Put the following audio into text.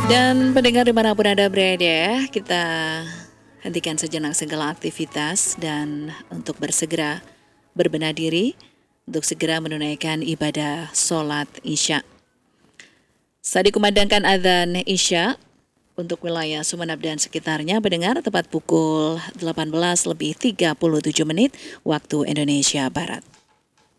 Dan pendengar dimanapun Anda berada, kita hentikan sejenak segala aktivitas dan untuk bersegera berbenah diri, untuk segera menunaikan ibadah sholat Isya. Saat dikumandangkan adzan Isya untuk wilayah Sumeneb dan sekitarnya, pendengar, tepat pukul 18:37 waktu Indonesia Barat.